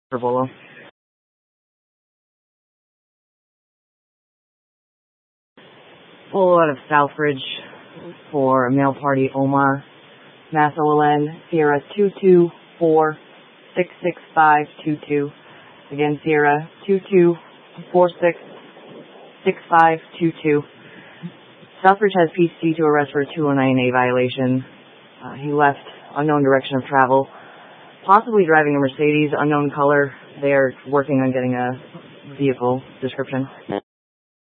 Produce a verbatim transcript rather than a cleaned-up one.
Volo. Full out of Southbridge for a mail party, Omar, Mass O L N, Sierra two two four six six five two two. Again, Sierra two two four six six five two two. Southbridge has P C to arrest for a two oh nine A violation. Uh, he left unknown direction of travel, possibly driving a Mercedes, unknown color. They are working on getting a vehicle description.